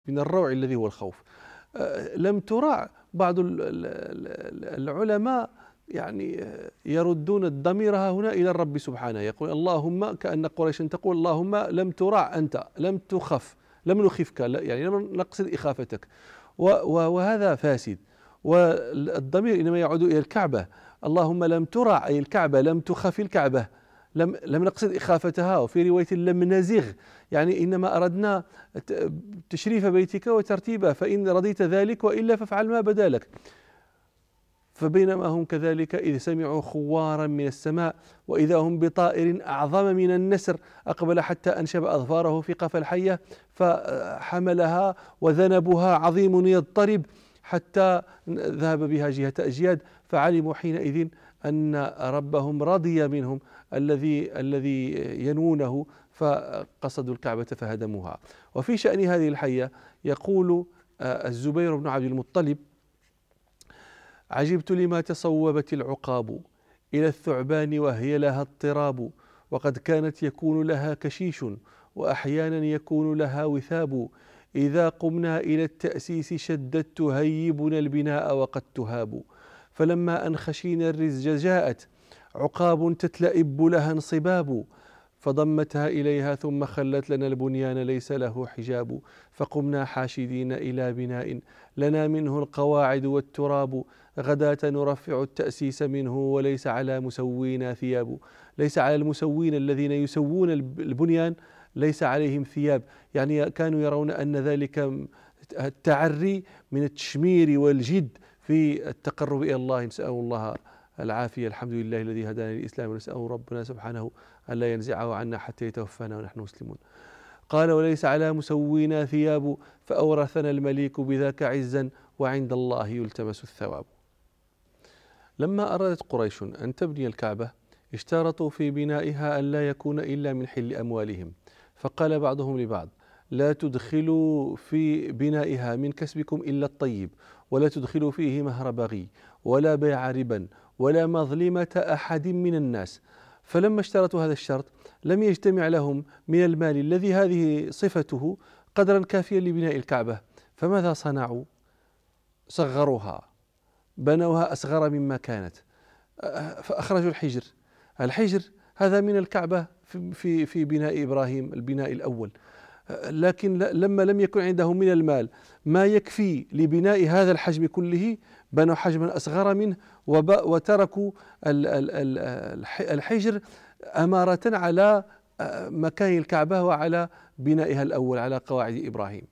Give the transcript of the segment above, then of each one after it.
من الروع الذي هو الخوف. لم تراع بعض العلماء يعني يردون الضمير ها هنا إلى الرب سبحانه، يقول اللهم، كأن قريشا تقول اللهم لم تراع أنت، لم تخف، لم نخفك، يعني لم نقصد إخافتك، وهذا فاسد. والضمير إنما يعود إلى الكعبة، اللهم لم ترع أي الكعبة، لم تخف الكعبة، لم نقصد إخافتها. وفي رواية لم نزغ، يعني إنما أردنا تشريف بيتك وترتيبه، فإن رضيت ذلك وإلا فافعل ما بدا لك. فبينما هم كذلك إذ سمعوا خوارا من السماء وإذا هم بطائر أعظم من النسر أقبل حتى أنشب أظفاره في قفا الحية فحملها وذنبها عظيم يضطرب حتى ذهب بها جهة أجياد، فعلموا حينئذ أن ربهم رضي منهم الذي ينوونه، فقصدوا الكعبة فهدموها. وفي شأن هذه الحية يقول الزبير بن عبد المطلب: عجبت لما تصوبت العقاب إلى الثعبان وهي لها اضطراب، وقد كانت يكون لها كشيش وأحيانا يكون لها وثاب، إذا قمنا إلى التأسيس شدت تهيبنا البناء وقد تهاب، فلما أن خشينا الرزج جاءت عقاب تتلئب لها انصباب، فضمتها إليها ثم خلت لنا البنيان ليس له حجاب، فقمنا حاشدين إلى بناء لنا منه القواعد والتراب، غداة نرفع التأسيس منه وليس على مسوينا ثياب. ليس على المسوين الذين يسوون البنيان ليس عليهم ثياب، يعني كانوا يرون أن ذلك التعري من التشمير والجد في التقرب إلى الله. نسأل الله العافية. الحمد لله الذي هدانا للإسلام، ونسأل ربنا سبحانه ألا ينزعه عنا حتى يتوفانا ونحن مسلمون. قال: وليس على مسوينا ثياب، فأورثنا المليك بذاك عزا وعند الله يلتمس الثواب. لما أرادت قريش أن تبني الكعبة اشترطوا في بنائها أن لا يكون إلا من حل أموالهم، فقال بعضهم لبعض: لا تدخلوا في بنائها من كسبكم إلا الطيب، ولا تدخلوا فيه مهر بغي ولا بيع ربا ولا مظلمة أحد من الناس. فلما اشترطوا هذا الشرط لم يجتمع لهم من المال الذي هذه صفته قدرا كافيا لبناء الكعبة، فماذا صنعوا؟ صغروها، بنوها أصغر مما كانت، فأخرجوا الحجر هذا من الكعبة في بناء إبراهيم، البناء الأول، لكن لما لم يكن عندهم من المال ما يكفي لبناء هذا الحجم كله بنوا حجما أصغر منه، وتركوا الحجر أمارة على مكان الكعبة وعلى بنائها الأول على قواعد إبراهيم،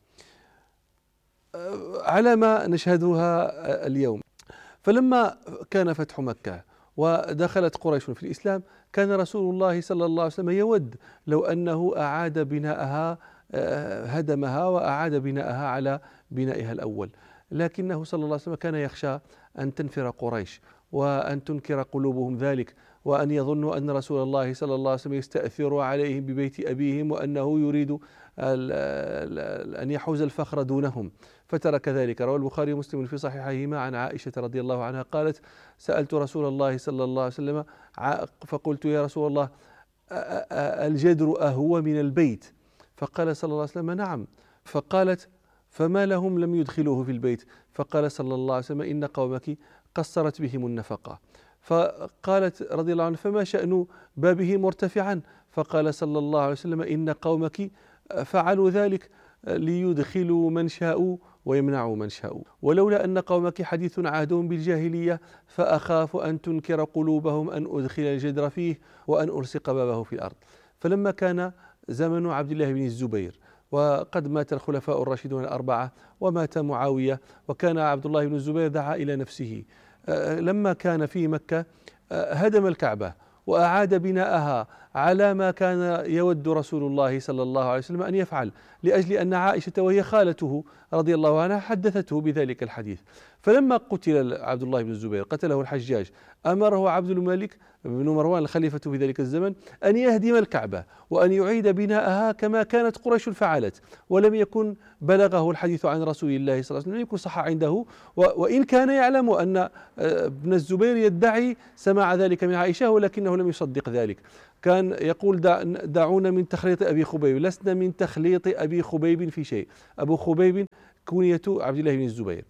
على ما نشهدها اليوم. فلما كان فتح مكة ودخلت قريش في الإسلام كان رسول الله صلى الله عليه وسلم يود لو أنه أعاد بناءها، هدمها وأعاد بناءها على بنائها الأول، لكنه صلى الله عليه وسلم كان يخشى أن تنفر قريش وأن تنكر قلوبهم ذلك، وأن يظنوا أن رسول الله صلى الله عليه وسلم يستأثر عليهم ببيت أبيهم وأنه يريد أن يحوز الفخر دونهم، فترك ذلك. روى البخاري ومسلم في صحيحيهما عن عائشة رضي الله عنها قالت: سألت رسول الله صلى الله عليه وسلم فقلت: يا رسول الله، الجدر أهو من البيت؟ فقال صلى الله عليه وسلم: نعم. فقالت: فما لهم لم يدخلوه في البيت؟ فقال صلى الله عليه وسلم: إن قومك قصرت بهم النفقة. فقالت رضي الله عنها: فما شأن بابه مرتفعا؟ فقال صلى الله عليه وسلم: إن قومك فعلوا ذلك ليدخلوا من شاءوا ويمنعوا من شاءوا، ولولا أن قومك حديث عهدهم بالجاهلية فأخاف أن تنكر قلوبهم أن أدخل الجدر فيه وأن ألصق بابه في الأرض. فلما كان زمن عبد الله بن الزبير وقد مات الخلفاء الراشدون الأربعة ومات معاوية، وكان عبد الله بن الزبير دعا إلى نفسه، لما كان في مكة هدم الكعبة وأعاد بناءها على ما كان يود رسول الله صلى الله عليه وسلم أن يفعل، لأجل أن عائشة وهي خالته رضي الله عنها حدثته بذلك الحديث. فلما قتل عبد الله بن الزبير قتله الحجاج، أمره عبد الملك بن مروان الخليفة في ذلك الزمن أن يهدم الكعبة وأن يعيد بناءها كما كانت قريش فعلت، ولم يكن بلغه الحديث عن رسول الله صلى الله عليه وسلم، لم يكن صح عنده، وإن كان يعلم أن ابن الزبير يدعي سماع ذلك من عائشة ولكنه لم يصدق ذلك. كان يقول دعونا من تخليط أبي خبيب، لسنا من تخليط أبي خبيب في شيء. أبو خبيب كنية عبد الله بن الزبير.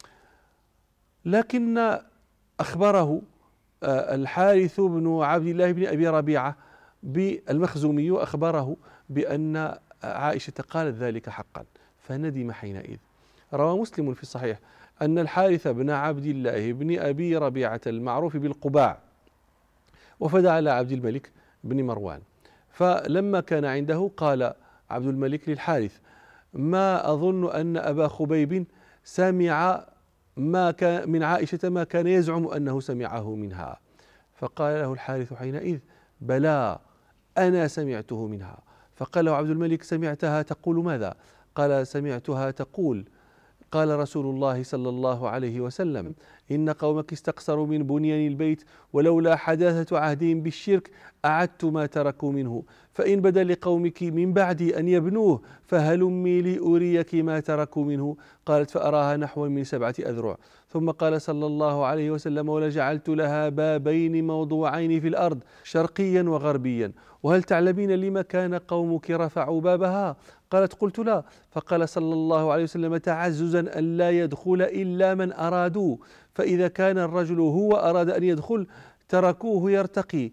لكن أخبره الحارث بن عبد الله بن أبي ربيعة بالمخزومي، أخبره بأن عائشة قالت ذلك حقا، فندم حينئذ. روى مسلم في الصحيح أن الحارث بن عبد الله بن أبي ربيعة المعروف بالقباع وفد على عبد الملك بن مروان، فلما كان عنده قال عبد الملك للحارث: ما أظن أن أبا خبيب سمع ما كان من عائشة ما كان يزعم أنه سمعه منها. فقال له الحارث حينئذ: بلى، أنا سمعته منها. فقال له عبد الملك: سمعتها تقول ماذا؟ قال: سمعتها تقول: قال رسول الله صلى الله عليه وسلم: إن قومك استقصروا من بنيان البيت، ولولا حداثة عهدهم بالشرك أعدت ما تركوا منه، فإن بدا لقومك من بعد أن يبنوه فهلمي لأريك ما تركوا منه. قالت: فأراها نحو من 7 أذرع. ثم قال صلى الله عليه وسلم: ولجعلت لها بابين موضوعين في الأرض، شرقيا وغربيا، وهل تعلمين لما كان قومك رفعوا بابها؟ قالت: قلت لا. فقال صلى الله عليه وسلم: تعززا أن لا يدخل إلا من أرادوا، فإذا كان الرجل هو أراد أن يدخل تركوه يرتقي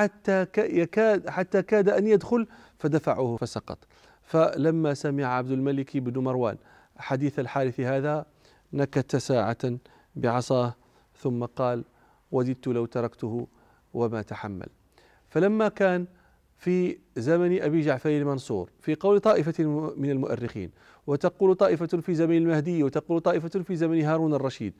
حتى كاد أن يدخل فدفعوه فسقط. فلما سمع عبد الملك بن مروان حديث الحارث هذا نكت ساعة بعصاه ثم قال: وددت لو تركته وما تحمل. فلما كان في زمن أبي جعفر المنصور، في قول طائفة من المؤرخين، وتقول طائفة في زمن المهدي، وتقول طائفة في زمن هارون الرشيد،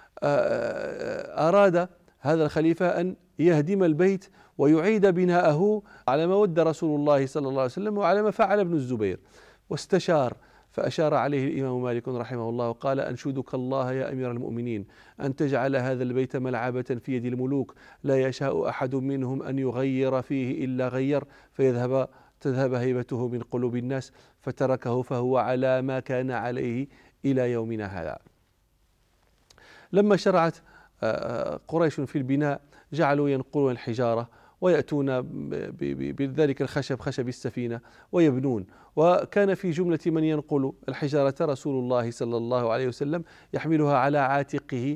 أراد هذا الخليفة أن يهدم البيت ويعيد بناءه على ما ود رسول الله صلى الله عليه وسلم وعلى ما فعل ابن الزبير، واستشار فأشار عليه الإمام مالك رحمه الله وقال: أنشدك الله يا أمير المؤمنين أن تجعل هذا البيت ملعبة في يد الملوك، لا يشاء أحد منهم أن يغير فيه إلا غير، تذهب هيبته من قلوب الناس، فتركه فهو على ما كان عليه إلى يومنا هذا. لما شرعت قريش في البناء جعلوا ينقلون الحجارة ويأتون بذلك الخشب، خشب السفينة، ويبنون. وكان في جملة من ينقل الحجارة رسول الله صلى الله عليه وسلم يحملها على عاتقه،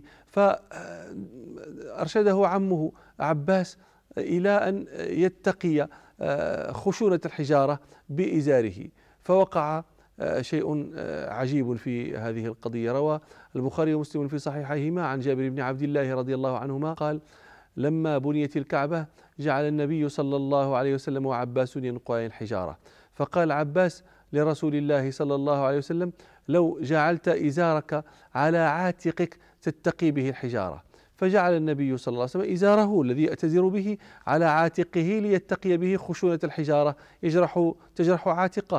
فأرشده عمه عباس إلى أن يتقي خشونة الحجارة بإزاره، فوقع شيء عجيب في هذه القضية. روى البخاري ومسلم في صحيحيهما عن جابر بن عبد الله رضي الله عنهما قال: لما بنيت الكعبة جعل النبي صلى الله عليه وسلم وعباس ينقلان الحجارة، فقال عباس لرسول الله صلى الله عليه وسلم: لو جعلت إزارك على عاتقك تتقي به الحجارة. فجعل النبي صلى الله عليه وسلم إزاره الذي يأتزر به على عاتقه ليتقي به خشونة الحجارة تجرح عاتقه.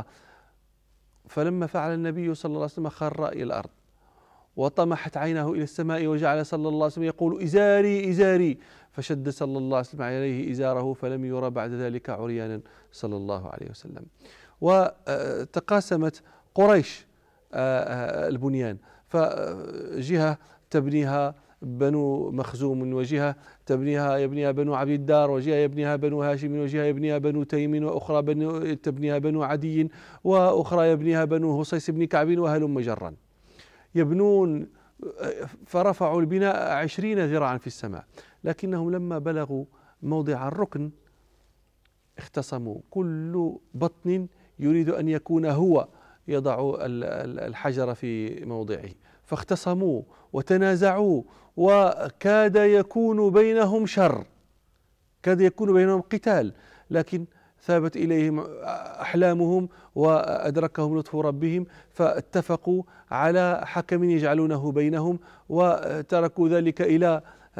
فلما فعل النبي صلى الله عليه وسلم خر إلى الأرض وطمحت عينه إلى السماء، وجعل صلى الله عليه وسلم يقول: إزاري إزاري، فشد صلى الله عليه وسلم عليه إزاره فلم يرى بعد ذلك عريانا صلى الله عليه وسلم. وتقاسمت قريش البنيان، فجهة تبنيها بنو مخزوم، وجهة يبنيها بنو عبد الدار، وجهة يبنيها بنو هاشم، وجهة يبنيها بنو تيم، وأخرى تبنيها بنو عدي، وأخرى يبنيها بنو هصيص بن كعب، وهلم جرا يبنون. فرفعوا البناء 20 ذراعا في السماء، لكنهم لما بلغوا موضع الركن اختصموا، كل بطن يريد أن يكون هو يضع الحجر في موضعه، فاختصموا وتنازعوا، وكاد يكون بينهم شر، كاد يكون بينهم قتال، لكن ثابت إليهم أحلامهم وأدركهم لطف ربهم، فاتفقوا على حكم يجعلونه بينهم، وتركوا ذلك إلى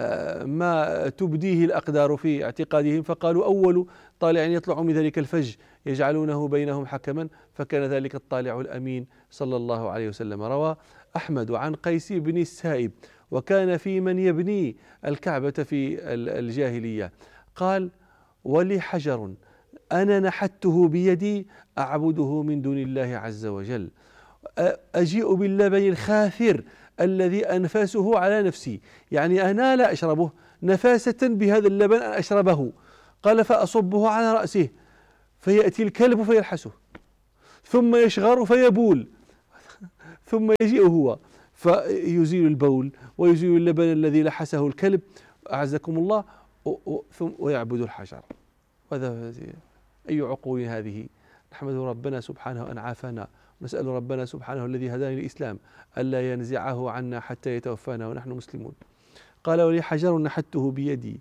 ما تبديه الأقدار في اعتقادهم، فقالوا: أول طالع يطلع من ذلك الفج يجعلونه بينهم حكما، فكان ذلك الطالع الأمين صلى الله عليه وسلم. روى أحمد عن قيس بن السائب، وكان في من يبني الكعبة في الجاهلية، قال: ولي حجر أنا نحته بيدي أعبده من دون الله عز وجل، أجيء باللبن الخاثر الذي أنفاسه على نفسي، يعني أنا لا أشربه، نفاسة بهذا اللبن أن أشربه. قال فأصبه على رأسه فيأتي الكلب فيلحسه، ثم يشغر فيبول، ثم يجيء هو فيزيل البول ويزيل اللبن الذي لحسه الكلب أعزكم الله، ثم ويعبد الحجر. وهذا أي عقول هذه! نحمد ربنا سبحانه أن عافانا، ونسأل ربنا سبحانه الذي هدانا للإسلام ألا ينزعه عنا حتى يتوفانا ونحن مسلمون. قال ولي حجر نحته بيدي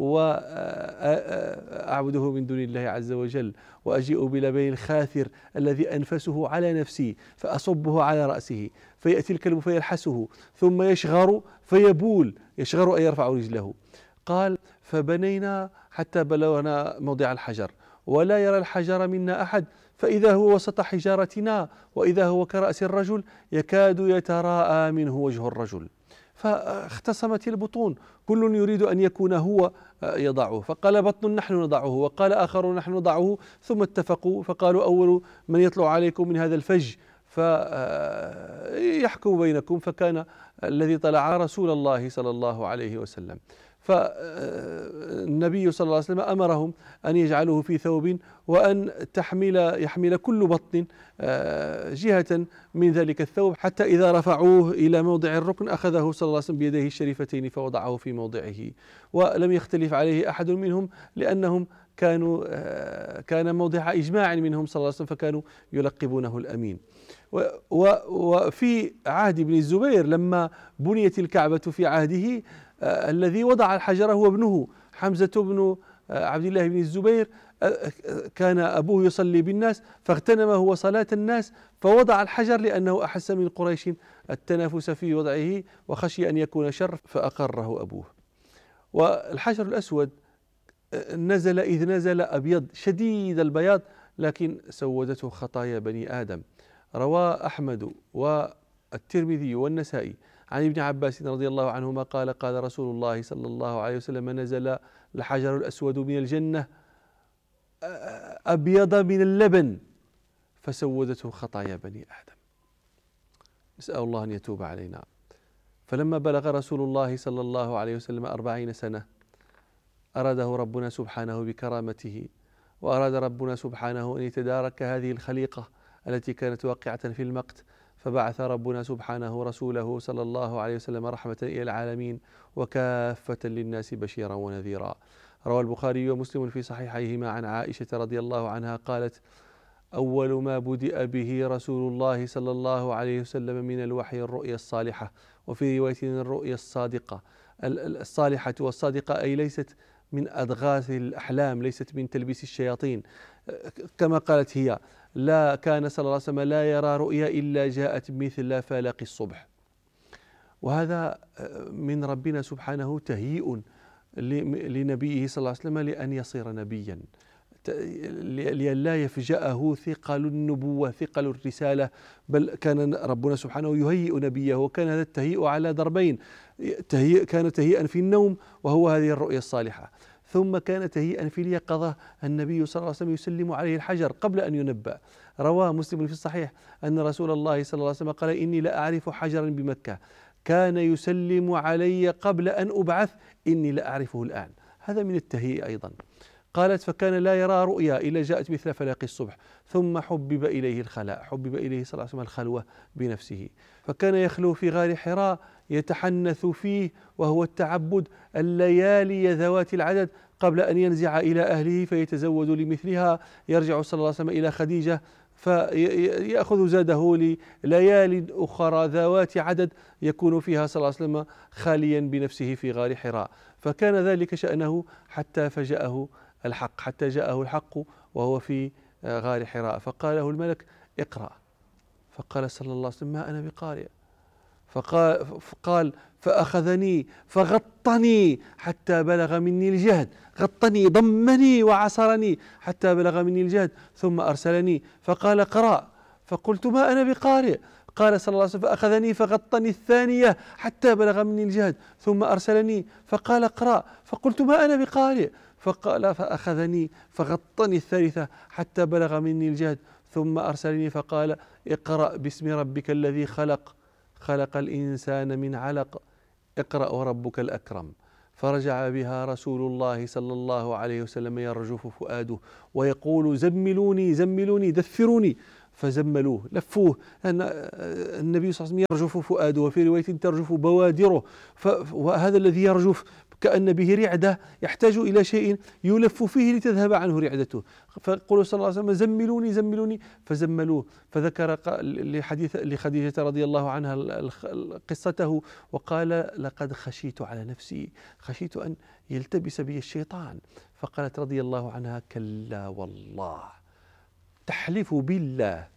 وأعبده من دون الله عز وجل، وأجيء بلبن الخاثر الذي أنفسه على نفسي فأصبه على رأسه فيأتي الكلب فيلحسه، ثم يشغر فيبول، يشغر أي يرفع رجله. قال فبنينا حتى بلغنا موضع الحجر ولا يرى الحجر منا أحد، فإذا هو وسط حجارتنا وإذا هو كرأس الرجل يكاد يتراءى منه وجه الرجل. فاختصمت البطون، كل يريد أن يكون هو يضعه، فقال بطن نحن نضعه، وقال آخر نحن نضعه، ثم اتفقوا فقالوا أول من يطلع عليكم من هذا الفج فيحكم بينكم، فكان الذي طلع رسول الله صلى الله عليه وسلم. فالنبي صلى الله عليه وسلم أمرهم أن يجعلوه في ثوب، وأن يحمل كل بطن جهة من ذلك الثوب، حتى إذا رفعوه إلى موضع الركن أخذه صلى الله عليه وسلم بيديه الشريفتين فوضعه في موضعه، ولم يختلف عليه أحد منهم لأنهم كان موضع إجماع منهم صلى الله عليه وسلم، فكانوا يلقبونه الأمين. وفي عهد ابن الزبير لما بنيت الكعبة في عهده الذي وضع الحجر هو ابنه حمزة بن عبد الله بن الزبير، كان أبوه يصلي بالناس فاغتنم هو صلاة الناس فوضع الحجر لأنه أحس من قريش التنافس في وضعه وخشي أن يكون شر فأقره أبوه. والحجر الأسود نزل إذ نزل أبيض شديد البياض، لكن سودته خطايا بني آدم. روى أحمد والترمذي والنسائي عن ابن عباس رضي الله عنهما قال قال رسول الله صلى الله عليه وسلم نزل الحجر الأسود من الجنة أبيض من اللبن فسودته خطايا بني آدم. نسأل الله أن يتوب علينا. فلما بلغ رسول الله صلى الله عليه وسلم 40 سنة أراده ربنا سبحانه بكرامته، وأراد ربنا سبحانه أن يتدارك هذه الخليقة التي كانت واقعة في المقت، فبعث ربنا سبحانه رسوله صلى الله عليه وسلم رحمة إلى العالمين وكافة للناس بشيرا ونذيرا. روى البخاري ومسلم في صحيحيهما عن عائشة رضي الله عنها قالت أول ما بدأ به رسول الله صلى الله عليه وسلم من الوحي الرؤيا الصالحة، وفي رواية الرؤيا الصادقة. الصالحة والصادقة أي ليست من أضغاث الأحلام، ليست من تلبيس الشياطين، كما قالت هي لا كان صلى الله عليه وسلم لا يرى رؤيا إلا جاءت مثل فلق الصبح. وهذا من ربنا سبحانه تهيئ لنبيه صلى الله عليه وسلم لأن يصير نبيا، لئلا يفجأه ثقل النبوة ثقل الرسالة، بل كان ربنا سبحانه يهيئ نبيه، وكان هذا التهيئ على ضربين، كان تهيئا في النوم وهو هذه الرؤيا الصالحة، ثم كان تهيئا في اليقظة النبي صلى الله عليه وسلم يسلم عليه الحجر قبل أن ينبأ. رواه مسلم في الصحيح أن رسول الله صلى الله عليه وسلم قال إني لأعرف حجرا بمكة كان يسلم علي قبل أن أبعث إني لأعرفه الآن. هذا من التهيئ أيضا. قالت فكان لا يرى رؤيا إلا جاءت مثل فلق الصبح، ثم حبب إليه الخلاء، حبب إليه صلى الله عليه وسلم الخلوة بنفسه، فكان يخلو في غار حراء يتحنث فيه وهو التعبد الليالي ذوات العدد قبل أن ينزع إلى أهله فيتزود لمثلها. يرجع صلى الله عليه وسلم إلى خديجة فيأخذ زاده لليال أخرى ذوات عدد يكون فيها صلى الله عليه وسلم خاليا بنفسه في غار حراء، فكان ذلك شأنه حتى فجأه الحق، حتى جاءه الحق وهو في غار حراء، فقال له الملك اقرأ، فقال صلى الله عليه وسلم ما أنا بقارئ، فقال فأخذني فغطني حتى بلغ مني الجهد، غطني ضمني وعصرني حتى بلغ مني الجهد، ثم أرسلني فقال اقرأ، فقلت ما أنا بقارئ، قال صلى الله عليه وسلم فأخذني فغطني الثانية حتى بلغ مني الجهد، ثم أرسلني فقال اقرأ، فقلت ما أنا بقارئ، فقال فأخذني فغطني الثالثة حتى بلغ مني الجهد، ثم أرسلني فقال اقرأ باسم ربك الذي خلق، خلق الإنسان من علق، اقرأ وربك الأكرم. فرجع بها رسول الله صلى الله عليه وسلم يرجف فؤاده ويقول: زملوني زملوني دثروني. فزملوه لفوه. النبي صلى الله عليه وسلم يرجف فؤاده، وفي رواية ترجف بوادره، وهذا الذي يرجف كأن به رعدة يحتاج إلى شيء يلف فيه لتذهب عنه رعدته. فيقول صلى الله عليه وسلم: زملوني زملوني، فزملوه. فذكر لخديجة رضي الله عنها قصته، وقال: لقد خشيت على نفسي، خشيت أن يلتبس بي الشيطان. فقالت رضي الله عنها: كلا والله، تحلف بالله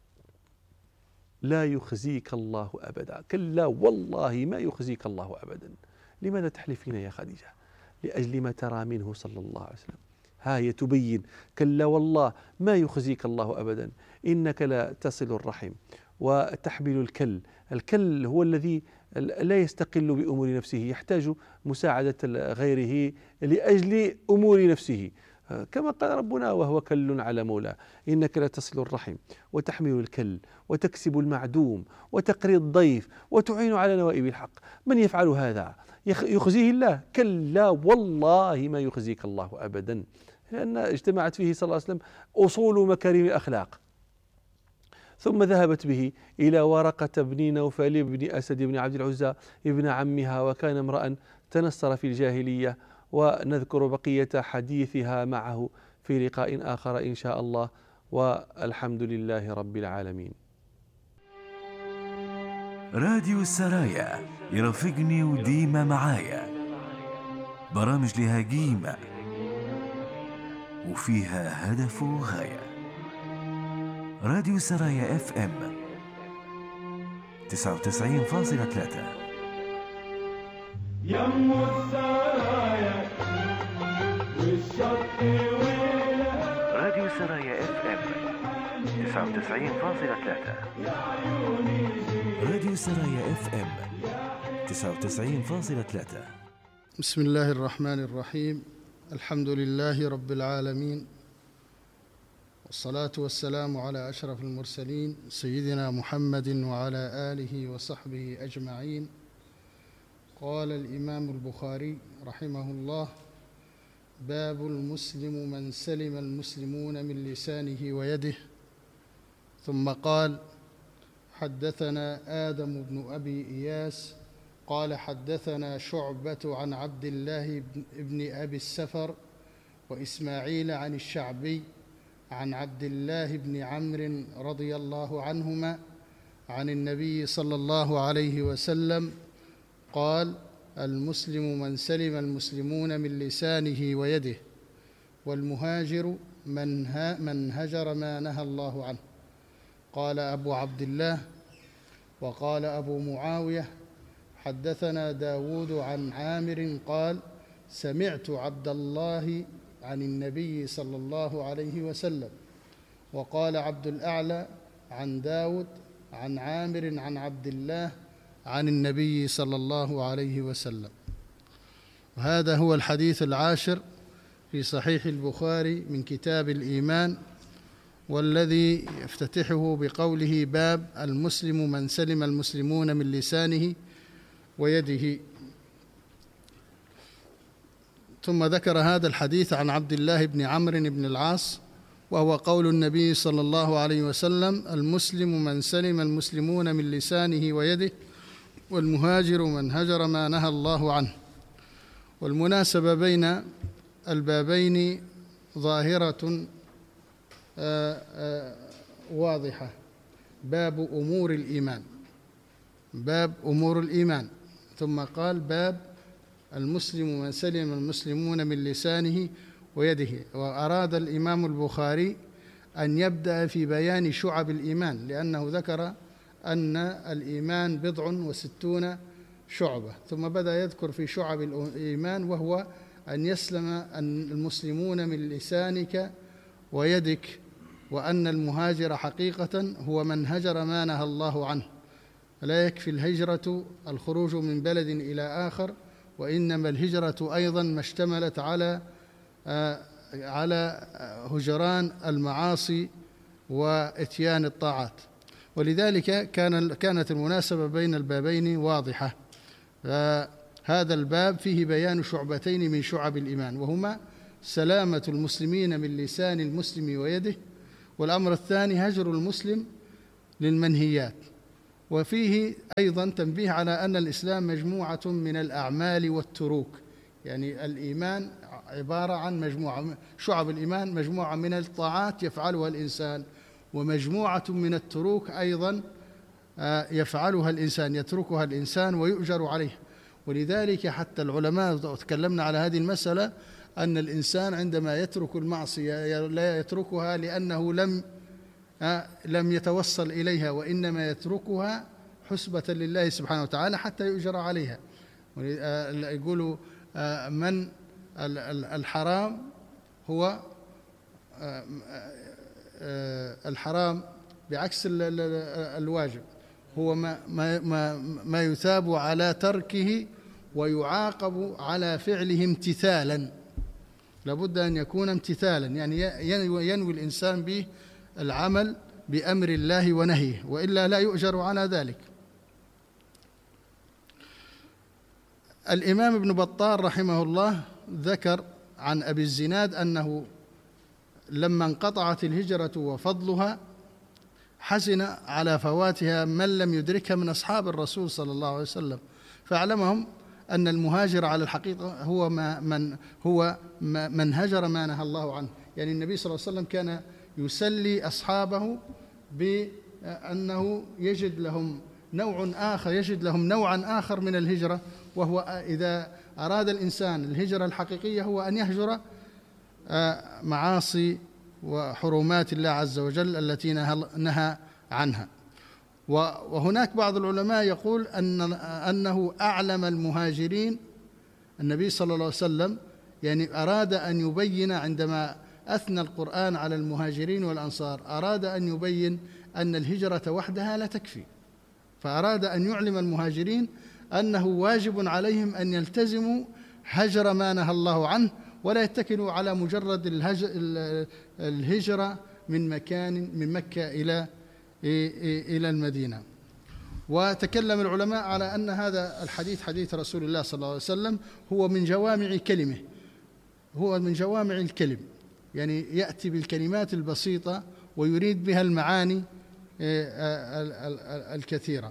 لا يخزيك الله أبدا، كلا والله ما يخزيك الله أبدا. لماذا تحلفين يا خديجة؟ لأجل ما ترى منه صلى الله عليه وسلم. هي تبين: كلا والله ما يخزيك الله أبدا، إنك لا تصل الرحم وتحمل الكل. الكل هو الذي لا يستقل بأمور نفسه، يحتاج مساعدة غيره لأجل أمور نفسه، كما قال ربنا: وهو كل على مولاه. إنك لا تصل الرحم وتحمل الكل وتكسب المعدوم وتقري الضيف وتعين على نوائب الحق. من يفعل هذا يخزيه الله؟ كلا والله ما يخزيك الله أبدا، لأن اجتمعت فيه صلى الله عليه وسلم أصول مكارم الأخلاق. ثم ذهبت به إلى ورقة بن نوفل بن أسد بن عبد العزى ابن عمها، وكان امرأ تنصر في الجاهلية. ونذكر بقية حديثها معه في لقاء آخر إن شاء الله، والحمد لله رب العالمين. راديو السرايا يرافقني وديما معايا، برامج لها قيمة وفيها هدف وغاية. راديو السرايا FM 99.3. يم السرايا والشط راديو السرايا FM 99.3. راديو السرايا FM 99.3. بسم الله الرحمن الرحيم. الحمد لله رب العالمين، والصلاة والسلام على أشرف المرسلين سيدنا محمد وعلى آله وصحبه أجمعين. قال الإمام البخاري رحمه الله: باب المسلم من سلم المسلمون من لسانه ويده. ثم قال: حدثنا آدم بن أبي إياس قال حدثنا شعبة عن عبد الله بن أبي السفر وإسماعيل عن الشعبي عن عبد الله بن عمرو رضي الله عنهما عن النبي صلى الله عليه وسلم قال: المسلم من سلم المسلمون من لسانه ويده، والمهاجر من هجر ما نهى الله عنه. قال أبو عبد الله. وقال أبو معاوية: حدثنا داود عن عامر قال: سمعت عبد الله عن النبي صلى الله عليه وسلم. وقال عبد الأعلى عن داود عن عامر عن عبد الله عن النبي صلى الله عليه وسلم. وهذا هو الحديث العاشر في صحيح البخاري من كتاب الإيمان، والذي يفتتحه بقوله: باب المسلم من سلم المسلمون من لسانه ويده. ثم ذكر هذا الحديث عن عبد الله بن عمرو بن العاص، وهو قول النبي صلى الله عليه وسلم: المسلم من سلم المسلمون من لسانه ويده، والمهاجر من هجر ما نهى الله عنه. والمناسبة بين البابين ظاهرة واضحة. باب أمور الإيمان، باب أمور الإيمان. ثم قال: باب المسلم من سلم المسلمون من لسانه ويده. وأراد الإمام البخاري أن يبدأ في بيان شعب الإيمان، لأنه ذكر أن الإيمان 67 شعبة، ثم بدأ يذكر في شعب الإيمان، وهو أن يسلم المسلمون من لسانك ويدك، وأن المهاجر حقيقة هو من هجر ما نهى الله عنه. لا يكفي الهجرة الخروج من بلد إلى آخر، وإنما الهجرة أيضا ما اشتملت على هجران المعاصي وإتيان الطاعات. ولذلك كانت المناسبة بين البابين واضحة. هذا الباب فيه بيان شعبتين من شعب الإيمان، وهما سلامة المسلمين من لسان المسلم ويده، والأمر الثاني هجر المسلم للمنهيات. وفيه أيضا تنبيه على أن الإسلام مجموعة من الأعمال والتروك، يعني الإيمان عبارة عن مجموعة، شعب الإيمان مجموعة من الطاعات يفعلها الإنسان، ومجموعة من التروك أيضا يفعلها الإنسان، يتركها الإنسان ويؤجر عليه. ولذلك حتى العلماء تكلمنا على هذه المسألة، أن الإنسان عندما يترك المعصية لا يتركها لأنه لم يتوصل إليها، وإنما يتركها حسبة لله سبحانه وتعالى حتى يؤجر عليها. يقولوا من الحرام هو الحرام بعكس الواجب، هو ما يثاب على تركه ويعاقب على فعله امتثالا، لابد أن يكون امتثالا، يعني ينوي الإنسان به العمل بأمر الله ونهيه، وإلا لا يؤجر على ذلك. الإمام ابن بطال رحمه الله ذكر عن أبي الزناد أنه لما انقطعت الهجرة وفضلها حزن على فواتها من لم يدركها من أصحاب الرسول صلى الله عليه وسلم، فأعلمهم أن المهاجر على الحقيقة هو من هجر ما نهى الله عنه. يعني النبي صلى الله عليه وسلم كان يسلي أصحابه بأنه يجد لهم نوعا آخر من الهجرة، وهو إذا أراد الإنسان الهجرة الحقيقية هو أن يهجر معاصي وحرمات الله عز وجل التي نهى عنها. وهناك بعض العلماء يقول أنه أعلم المهاجرين، النبي صلى الله عليه وسلم يعني أراد أن يبين عندما أثنى القرآن على المهاجرين والأنصار، أراد أن يبين أن الهجرة وحدها لا تكفي، فأراد أن يعلم المهاجرين أنه واجب عليهم أن يلتزموا هجر ما نهى الله عنه، ولا يتكلوا على مجرد الهجرة من مكة إلى المدينة. وتكلم العلماء على أن هذا الحديث حديث رسول الله صلى الله عليه وسلم هو من جوامع كلمه، هو من جوامع الكلم، يعني يأتي بالكلمات البسيطة ويريد بها المعاني الكثيرة.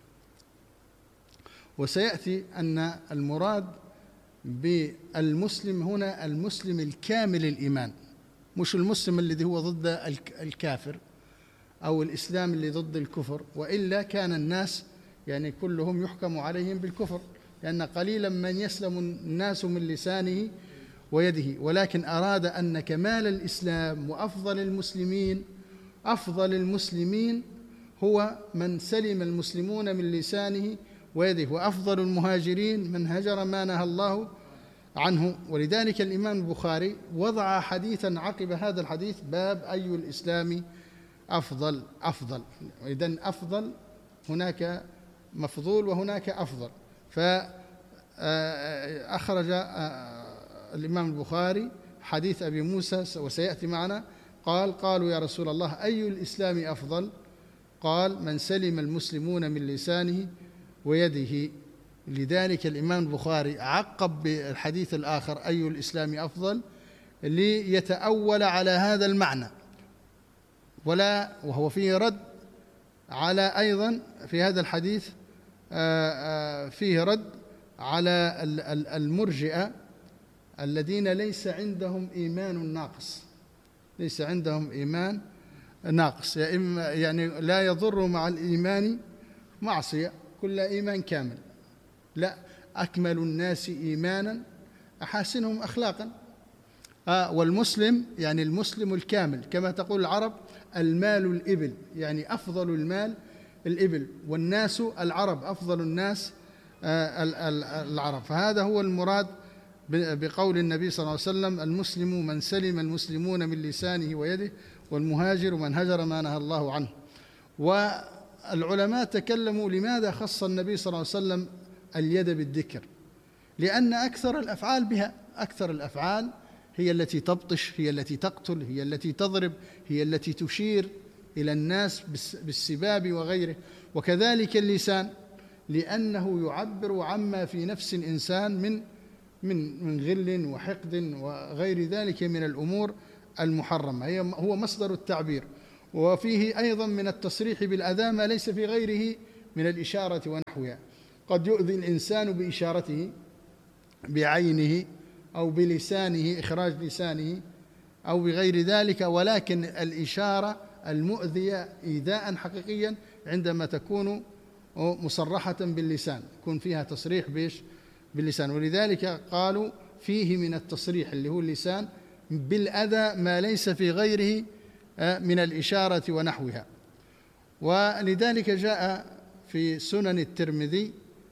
وسيأتي أن المراد بالمسلم هنا المسلم الكامل الإيمان، مش المسلم الذي هو ضد الكافر أو الإسلام اللي ضد الكفر، وإلا كان الناس يعني كلهم يحكم عليهم بالكفر، لأن قليلا من يسلم الناس من لسانه ويده. ولكن أراد أن كمال الإسلام وأفضل المسلمين، أفضل المسلمين هو من سلم المسلمون من لسانه ويده، وأفضل المهاجرين من هجر ما نهى الله عنه. ولذلك الإمام البخاري وضع حديثا عقب هذا الحديث، باب أي الإسلام أفضل. إذن أفضل، هناك مفضول وهناك أفضل. فأخرج الإمام البخاري حديث أبي موسى وسيأتي معنا، قالوا يا رسول الله أي الإسلام أفضل؟ قال من سلم المسلمون من لسانه ويده. لذلك الإمام البخاري عقب بالحديث الآخر أي الإسلام أفضل ليتأول على هذا المعنى، وهو فيه رد على أيضا في هذا الحديث فيه رد على المرجئة الذين ليس عندهم إيمان ناقص، ليس عندهم إيمان ناقص، يعني لا يضر مع الإيمان معصية، كل إيمان كامل، لا، أكمل الناس إيمانا أحاسنهم أخلاقا. والمسلم يعني المسلم الكامل، كما تقول العرب المال الإبل، يعني أفضل المال الإبل، والناس العرب، أفضل الناس العرب. فهذا هو المراد بقول النبي صلى الله عليه وسلم المسلم من سلم المسلمون من لسانه ويده، والمهاجر من هجر ما نهى الله عنه. والعلماء تكلموا لماذا خص النبي صلى الله عليه وسلم اليد بالذكر، لأن أكثر الأفعال بها، أكثر الأفعال هي التي تبطش، هي التي تقتل، هي التي تضرب، هي التي تشير إلى الناس بالسباب وغيره. وكذلك اللسان، لأنه يعبر عما في نفس الإنسان من غل وحقد وغير ذلك من الأمور المحرمة، هو مصدر التعبير. وفيه أيضا من التصريح بالأذى ما ليس في غيره من الإشارة ونحوها. قد يؤذي الإنسان بإشارته بعينه أو بلسانه، إخراج لسانه، أو بغير ذلك، ولكن الإشارة المؤذية إيذاء حقيقيا عندما تكون مصرحة باللسان، يكون فيها تصريح باللسان. ولذلك قالوا فيه من التصريح اللي هو اللسان بالأذى ما ليس في غيره من الإشارة ونحوها. ولذلك جاء في سنن الترمذي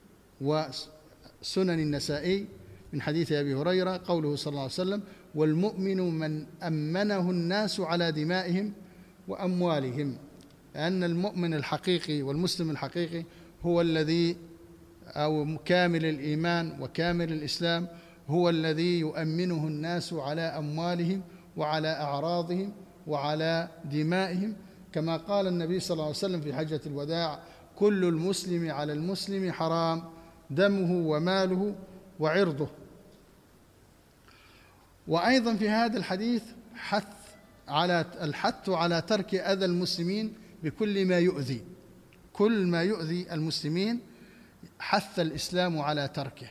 وسنن النسائي من حديث أبي هريرة قوله صلى الله عليه وسلم: والمؤمن من أمنه الناس على دمائهم وأموالهم. أن المؤمن الحقيقي والمسلم الحقيقي هو الذي، أو كامل الإيمان وكامل الإسلام، هو الذي يؤمنه الناس على أموالهم وعلى أعراضهم وعلى دمائهم، كما قال النبي صلى الله عليه وسلم في حجة الوداع: كل المسلم على المسلم حرام، دمه وماله وعرضه. وأيضا في هذا الحديث الحث على ترك أذى المسلمين بكل ما يؤذي، كل ما يؤذي المسلمين حث الإسلام على تركه.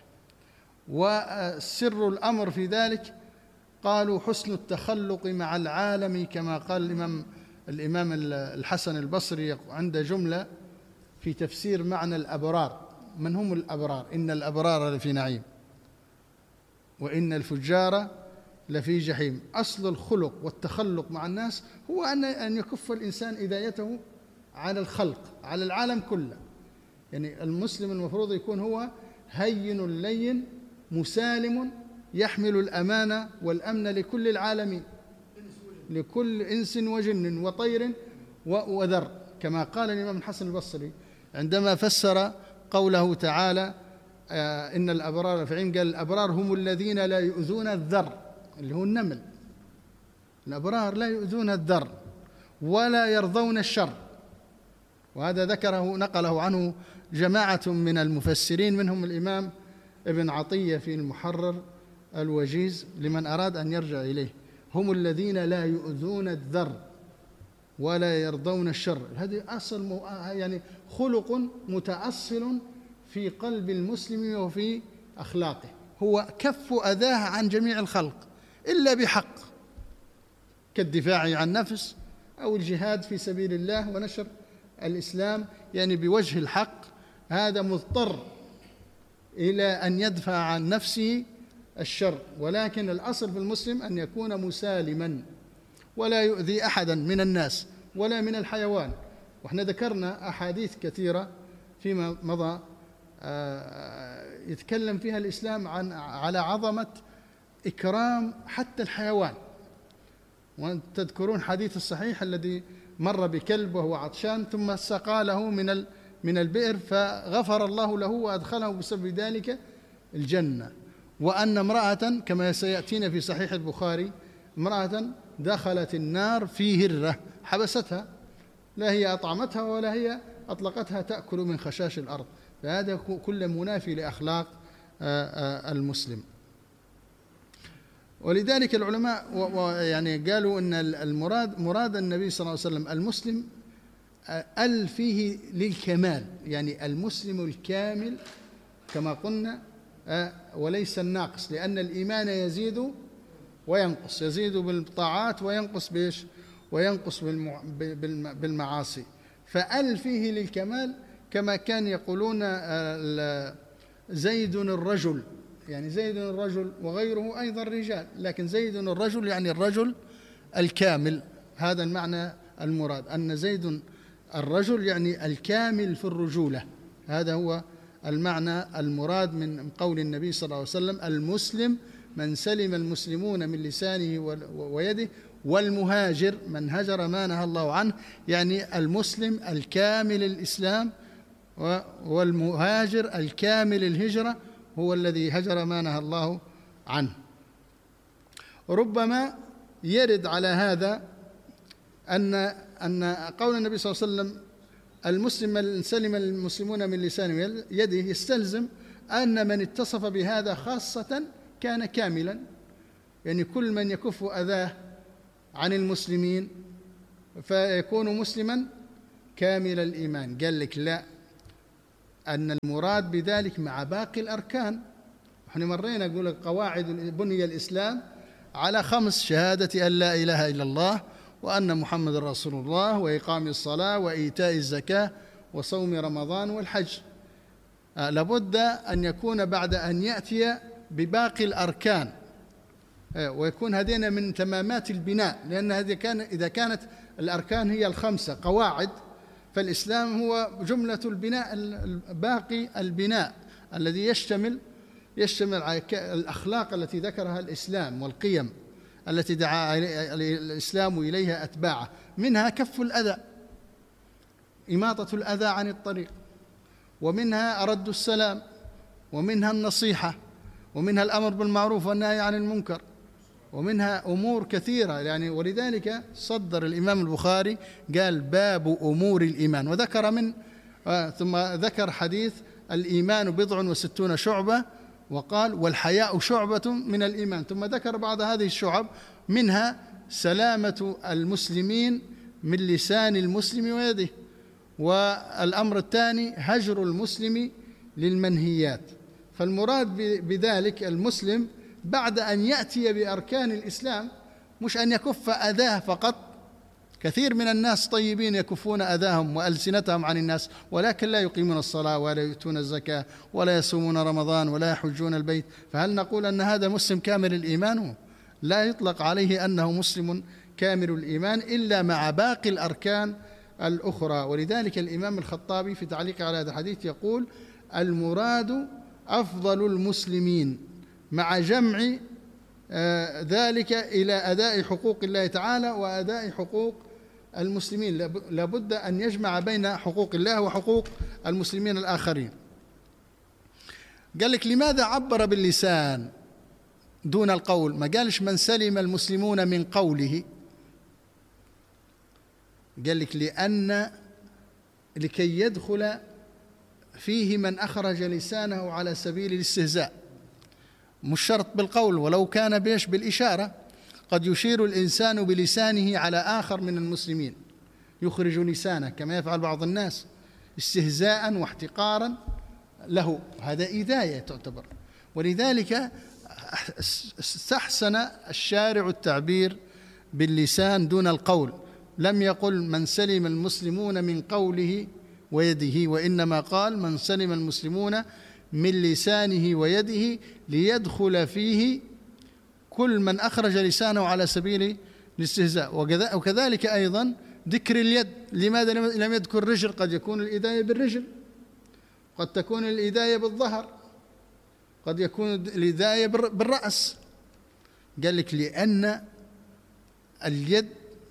وسر الأمر في ذلك قالوا حسن التخلق مع العالم، كما قال الإمام الحسن البصري عند جملة في تفسير معنى الأبرار: من هم الأبرار؟ إن الأبرار لفي نعيم وإن الفجار لفي جحيم. أصل الخلق والتخلق مع الناس هو أن يكف الإنسان إذايته على الخلق، على العالم كله. يعني المسلم المفروض يكون هو هين لين مسالم، يحمل الأمانة والأمن لكل العالمين، لكل إنس وجن وطير وذر، كما قال الإمام الحسن البصري عندما فسر قوله تعالى: إن الأبرار في عين، قال: الأبرار هم الذين لا يؤذون الذر، اللي هو النمل. الأبرار لا يؤذون الذر ولا يرضون الشر. وهذا نقله عنه جماعة من المفسرين، منهم الإمام ابن عطية في المحرر الوجيز لمن أراد أن يرجع إليه: هم الذين لا يؤذون الذر ولا يرضون الشر. هذه أصل يعني خلق متأصل في قلب المسلم وفي أخلاقه، هو كف أذاه عن جميع الخلق إلا بحق، كالدفاع عن نفس أو الجهاد في سبيل الله ونشر الإسلام يعني بوجه الحق. هذا مضطر إلى أن يدفع عن نفسه الشر، ولكن الأصل في المسلم أن يكون مسالما ولا يؤذي أحدا من الناس ولا من الحيوان. وإحنا ذكرنا أحاديث كثيرة فيما مضى يتكلم فيها الإسلام على عظمة إكرام حتى الحيوان. وتذكرون حديث الصحيح الذي مر بكلب وهو عطشان ثم سقى له من البئر فغفر الله له وأدخله بسبب ذلك الجنة. وأن امرأة كما سيأتينا في صحيح البخاري، امرأة دخلت النار في هرة حبستها، لا هي أطعمتها ولا هي أطلقتها تأكل من خشاش الأرض. فهذا كل منافي لأخلاق المسلم. ولذلك العلماء يعني قالوا أن مراد النبي صلى الله عليه وسلم المسلم فيه للكمال، يعني المسلم الكامل كما قلنا وليس الناقص، لأن الإيمان يزيد وينقص، يزيد بالطاعات وينقص وينقص بالمعاصي. فيه للكمال، كما كان يقولون زيد الرجل، يعني زيد الرجل وغيره أيضا رجال، لكن زيد الرجل يعني الرجل الكامل. هذا المعنى المراد، أن زيد الرجل يعني الكامل في الرجولة. هذا هو المعنى المراد من قول النبي صلى الله عليه وسلم: المسلم من سلم المسلمون من لسانه ويده، والمهاجر من هجر ما نهى الله عنه. يعني المسلم الكامل الإسلام والمهاجر الكامل الهجرة هو الذي هجر ما نهى الله عنه. ربما يرد على هذا أن قول النبي صلى الله عليه وسلم المسلم من سلم المسلمون من لسانه ويده يستلزم أن من اتصف بهذا خاصة كان كاملا، يعني كل من يكف أذاه عن المسلمين فيكون مسلما كامل الإيمان. قال لك لا، أن المراد بذلك مع باقي الأركان. احنا مرينا نقول قواعد بني الإسلام على 5: شهادة أن لا إله إلا الله وأن محمد رسول الله، وإقام الصلاة، وإيتاء الزكاة، وصوم رمضان، والحج. لابد أن يكون بعد أن يأتي بباقي الأركان، ويكون هذين من تمامات البناء، لأن إذا كانت الأركان هي 5 قواعد، فالإسلام هو جملة البناء، باقي البناء الذي يشتمل على الأخلاق التي ذكرها الإسلام والقيم التي دعا الإسلام إليها أتباعه، منها كف الأذى، إماطة الأذى عن الطريق، ومنها رد السلام، ومنها النصيحة، ومنها الأمر بالمعروف والنهي عن المنكر، ومنها أمور كثيرة يعني. ولذلك صدر الإمام البخاري قال باب أمور الإيمان، وذكر ثم ذكر حديث الإيمان 67 شعبة، وقال والحياء شعبة من الإيمان، ثم ذكر بعض هذه الشعب، منها سلامة المسلمين من لسان المسلم ويده، والأمر الثاني هجر المسلم للمنهيات. فالمراد بذلك المسلم بعد أن يأتي بأركان الإسلام، مش أن يكف أذاه فقط. كثير من الناس طيبين يكفون أذاهم وألسنتهم عن الناس، ولكن لا يقيمون الصلاة ولا يؤتون الزكاة ولا يصومون رمضان ولا يحجون البيت، فهل نقول أن هذا مسلم كامل الإيمان؟ لا يطلق عليه أنه مسلم كامل الإيمان إلا مع باقي الأركان الأخرى. ولذلك الإمام الخطابي في تعليقه على هذا الحديث يقول المراد أفضل المسلمين مع جمع ذلك إلى أداء حقوق الله تعالى وأداء حقوق المسلمين. لابد أن يجمع بين حقوق الله وحقوق المسلمين الآخرين. قال لك لماذا عبر باللسان دون القول؟ ما قالش من سلم المسلمون من قوله، قال لك لأن لكي يدخل فيه من أخرج لسانه على سبيل الاستهزاء، مش شرط بالقول، ولو كان بالإشارة. قد يشير الإنسان بلسانه على آخر من المسلمين، يخرج لسانه كما يفعل بعض الناس استهزاء واحتقارا له، هذا إيذاية تعتبر. ولذلك استحسن الشارع التعبير باللسان دون القول، لم يقل من سلم المسلمون من قوله ويده، وإنما قال من سلم المسلمون من لسانه ويده ليدخل فيه كل من أخرج لسانه على سبيل الاستهزاء. وكذلك أيضا ذكر اليد، لماذا لم يذكر الرجل؟ قد يكون الإيذاية بالرجل، قد تكون الإيذاية بالظهر، قد يكون الإيذاية بالرأس. قال لك لأن اليد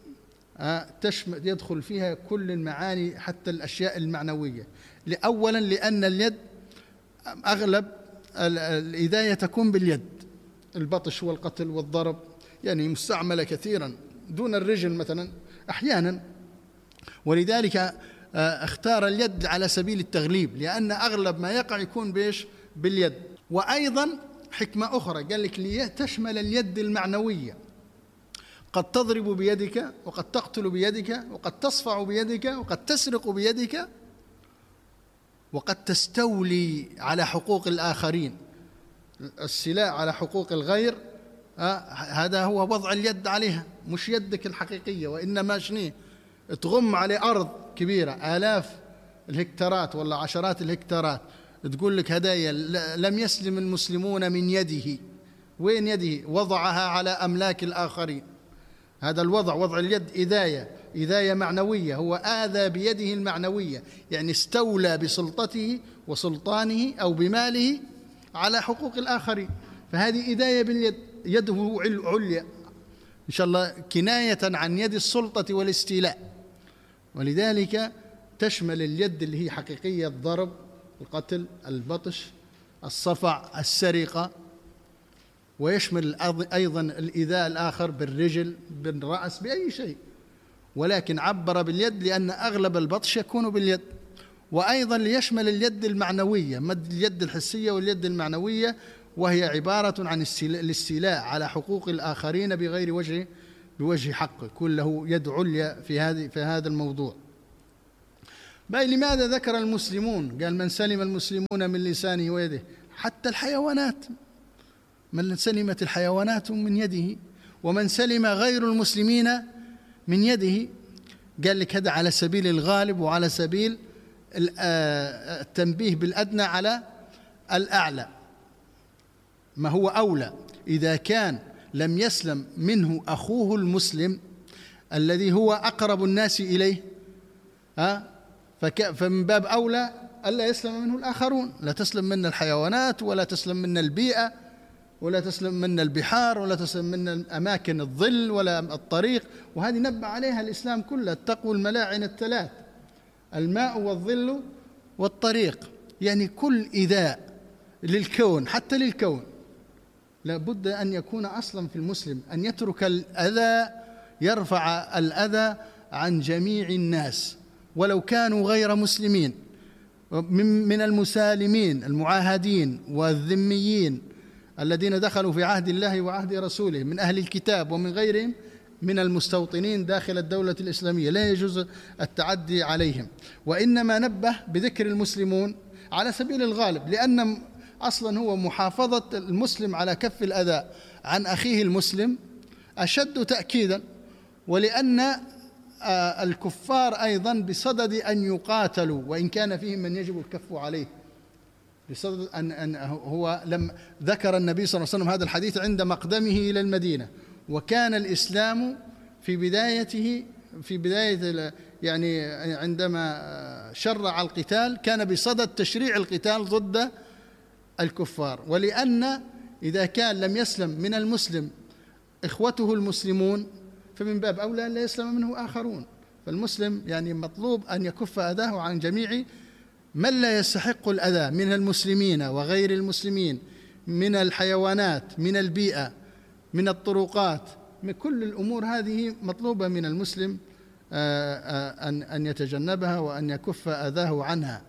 يدخل فيها كل المعاني حتى الأشياء المعنوية. أولا لأن اليد أغلب الإيذاية تكون باليد، البطش والقتل والضرب يعني مستعملة كثيرا دون الرجل مثلا أحيانا. ولذلك اختار اليد على سبيل التغليب، لأن أغلب ما يقع يكون باليد. وأيضا حكمة أخرى قال لك لتشمل اليد المعنوية، قد تضرب بيدك، وقد تقتل بيدك، وقد تصفع بيدك، وقد تسرق بيدك، وقد تستولي على حقوق الآخرين. السلاء على حقوق الغير هذا هو وضع اليد عليها، مش يدك الحقيقية، وإنما شنيه تغم عليه أرض كبيرة آلاف الهكتارات ولا عشرات الهكتارات، تقول لك هدايا لم يسلم المسلمون من يده. وين يده؟ وضعها على أملاك الآخرين. هذا الوضع، وضع اليد إيذاية معنوية، هو آذى بيده المعنوية، يعني استولى بسلطته وسلطانه أو بماله على حقوق الآخرين، فهذه إيذاية باليد، يده عليا إن شاء الله كناية عن يد السلطة والاستيلاء. ولذلك تشمل اليد اللي هي حقيقية الضرب، القتل، البطش، الصفع، السرقة، ويشمل أيضا الإيذاء الآخر بالرجل، بالرأس، بأي شيء. ولكن عبر باليد لأن أغلب البطش يكون باليد، وأيضا ليشمل اليد المعنوية، مد اليد الحسية واليد المعنوية، وهي عبارة عن الاستيلاء على حقوق الآخرين بغير بوجه حق، يكون له يد عليا في هذا الموضوع. لماذا ذكر المسلمون؟ قال من سلم المسلمون من لسانه ويده، حتى الحيوانات، من سلمت الحيوانات من يده، ومن سلم غير المسلمين من يده. قال لك هذا على سبيل الغالب وعلى سبيل التنبيه بالأدنى على الأعلى، ما هو أولى. إذا كان لم يسلم منه أخوه المسلم الذي هو أقرب الناس إليه، فمن باب أولى ألا يسلم منه الآخرون. لا تسلم منا الحيوانات، ولا تسلم منا البيئة، ولا تسلم منا البحار، ولا تسلم منا أماكن الظل ولا الطريق. وهذه نبه عليها الإسلام كله، اتقوا الملاعن الثلاث: الماء والظل والطريق. يعني كل إيذاء للكون، حتى للكون، لابد أن يكون أصلا في المسلم أن يترك الأذى، يرفع الأذى عن جميع الناس ولو كانوا غير مسلمين، من المسالمين المعاهدين والذميين الذين دخلوا في عهد الله وعهد رسوله من أهل الكتاب ومن غيرهم من المستوطنين داخل الدولة الإسلامية. لا يجوز التعدي عليهم، وإنما نبه بذكر المسلمون على سبيل الغالب، لأن أصلا هو محافظة المسلم على كف الأذى عن أخيه المسلم أشد تأكيدا، ولأن الكفار أيضا بصدد أن يقاتلوا، وإن كان فيهم من يجب الكف عليه، بصدد أن هو لم ذكر النبي صلى الله عليه وسلم هذا الحديث عند مقدمه إلى المدينة، وكان الإسلام في بداية يعني عندما شرع القتال كان بصدد تشريع القتال ضد الكفار. ولأن إذا كان لم يسلم من المسلم إخوته المسلمون فمن باب أولى أن لا يسلم منه آخرون. فالمسلم يعني مطلوب أن يكف أذاه عن جميع من لا يستحق الأذى من المسلمين وغير المسلمين، من الحيوانات، من البيئة، من الطرقات، من كل الأمور هذه مطلوبة من المسلم أن يتجنبها وأن يكف أذاه عنها.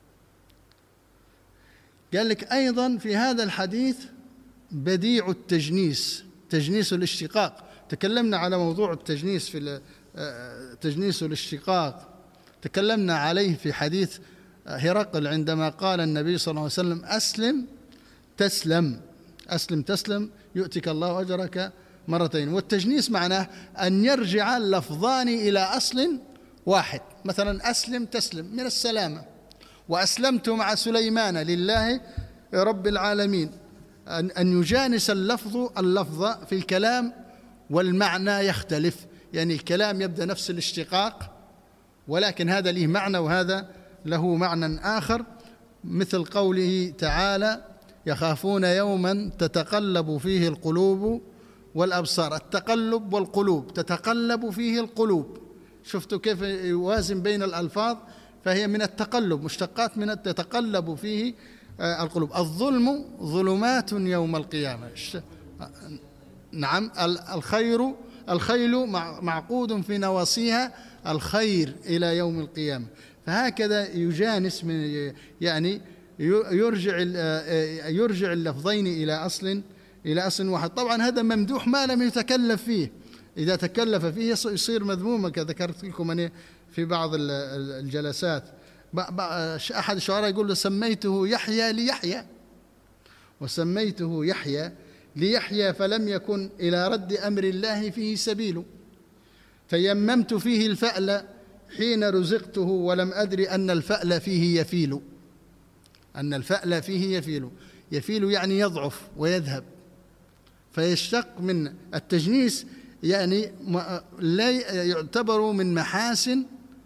قال لك أيضا في هذا الحديث بديع التجنيس، تجنيس الاشتقاق. تكلمنا على موضوع التجنيس في تجنيس الاشتقاق، تكلمنا عليه في حديث هرقل عندما قال النبي صلى الله عليه وسلم: أسلم تسلم، أسلم تسلم يؤتك الله أجرك مرتين. والتجنيس معناه أن يرجع اللفظان إلى أصل واحد، مثلا أسلم تسلم من السلامة، وأسلمت مع سليمان لله رب العالمين، أن يجانس اللفظ في الكلام والمعنى يختلف، يعني الكلام يبدأ نفس الاشتقاق ولكن هذا له معنى وهذا له معنى آخر، مثل قوله تعالى: يخافون يوما تتقلب فيه القلوب والأبصار. التقلب والقلوب، تتقلب فيه القلوب، شفتوا كيف يوازن بين الألفاظ؟ فهي من التقلب، مشتقات من تتقلب فيه القلوب. الظلم ظلمات يوم القيامة. نعم، الخيل معقود في نواصيها الخير إلى يوم القيامة. فهكذا يجانس من يعني يرجع اللفظين إلى أصل واحد. طبعا هذا ممدوح ما لم يتكلف فيه، إذا تكلف فيه يصير مذموما، كذكرت لكم أنا في بعض الجلسات. أحد الشعراء يقول: سميته يحيى ليحيى، وسميته يحيى ليحيى فلم يكن إلى رد أمر الله فيه سبيل، تيممت فيه الفأل حين رزقته ولم أدري أن الفأل فيه يفيل. أن الفأل فيه يفيل يعني يضعف ويذهب، فيشتق من التجنيس، يعني لا يعتبر من محاسن